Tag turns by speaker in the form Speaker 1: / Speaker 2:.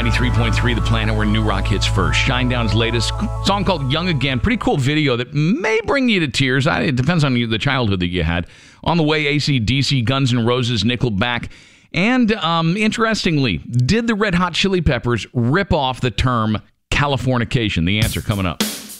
Speaker 1: 93.3 The Planet, where new rock hits first. Shinedown's latest song called Young Again. Pretty cool video that may bring you to tears. It depends on the childhood that you had. On the way, AC/DC, Guns N' Roses, Nickelback. And interestingly, did the Red Hot Chili Peppers rip off the term Californication? The answer coming up.